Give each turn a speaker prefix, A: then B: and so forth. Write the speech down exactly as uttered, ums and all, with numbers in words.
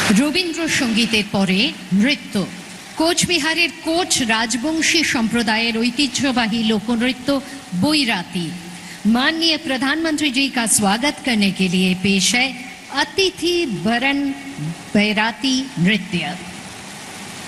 A: রবীন্দ্র সঙ্গীতের পরে নৃত্য। কোচবিহারের কোচ राजवंशी संप्रदायर ऐतिह्यवाही लोकनृत्य बैराती। माननीय प्रधानमंत्री जी का स्वागत करने के लिए पेश है अतिथि वरण बैराती नृत्य।